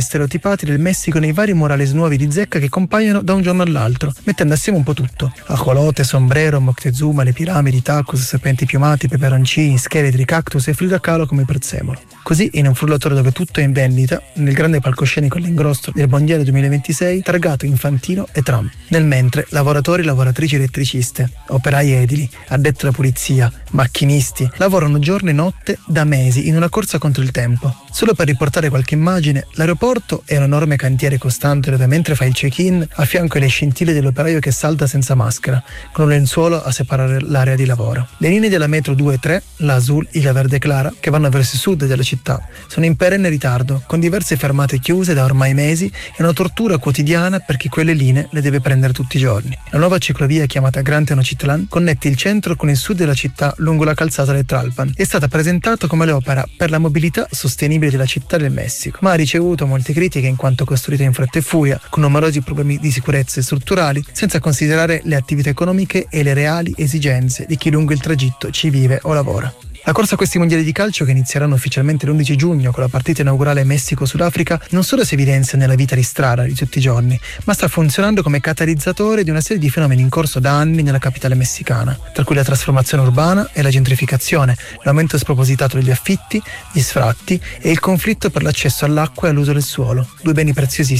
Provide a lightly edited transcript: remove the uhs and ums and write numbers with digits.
stereotipati del Messico nei vari murales nuovi di zecca che compaiono da un giorno all'altro, mettendo assieme un po' tutto: ajolote, sombrero, Moctezuma, le piramidi, tacos, serpenti piumati, peperoncini, scheletri, cactus e filo da calo come prezzemolo. Così, in un frullatore dove tutto è in vendita, nel grande palcoscenico all'ingrosso del Mondiale 2026, targato Infantino e Trump. Nel mentre, lavoratori e lavoratrici elettriciste, operai edili, addetti alla pulizia, macchinisti, lavorano giorno e notte da mesi in una corsa contro il tempo. Solo per riportare qualche immagine, l'aeroporto è un enorme cantiere costante dove mentre fai il check-in, a fianco le scintille dell'operaio che salta senza maschera, con un lenzuolo a separare l'area di lavoro. Le linee della metro 2 e 3, la Azul e la Verde Clara, che vanno verso il sud della città, sono in perenne ritardo, con diverse fermate chiuse da ormai mesi e una tortura quotidiana per chi quelle linee le deve prendere tutti i giorni. La nuova ciclovia chiamata Gran Tenochtitlan connette il centro con il sud della città lungo la calzata del Tlalpan. È stata presentata come l'opera per la mobilità sostenibile della città del Messico, ma ha ricevuto molte critiche in quanto costruita in fretta e furia, con numerosi problemi di sicurezza e strutturali, senza considerare le attività economiche e le reali esigenze di chi lungo il tragitto ci vive o lavora. La corsa a questi mondiali di calcio, che inizieranno ufficialmente l'11 giugno con la partita inaugurale Messico-Sudafrica, non solo si evidenzia nella vita di strada di tutti i giorni, ma sta funzionando come catalizzatore di una serie di fenomeni in corso da anni nella capitale messicana, tra cui la trasformazione urbana e la gentrificazione, l'aumento spropositato degli affitti, gli sfratti e il conflitto per l'accesso all'acqua e all'uso del suolo, due beni preziosissimi